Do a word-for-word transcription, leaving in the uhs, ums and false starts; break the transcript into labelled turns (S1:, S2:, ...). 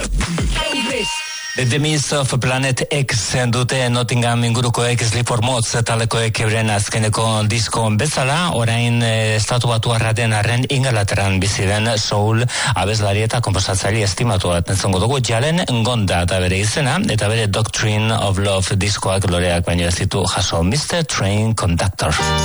S1: The Demise of Planet X dute Nottingham ingurukoek Sleep for Moths talekoek euren azkeneko disko bezala, orain eh, estatu batuarra den arren Ingalaterran bizi den soul abeslari eta konposatzaile estimatu bat entzongo dugu Jalen Ngonda eta bere izena, eta bere Doctrine of Love diskoak loreak baino ez ditu jaso mister Train Conductor.